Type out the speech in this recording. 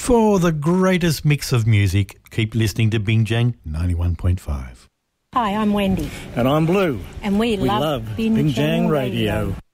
For the greatest mix of music, keep listening to Binjang 91.5. Hi, I'm Wendy. And I'm Blue. And we love Binjang Radio.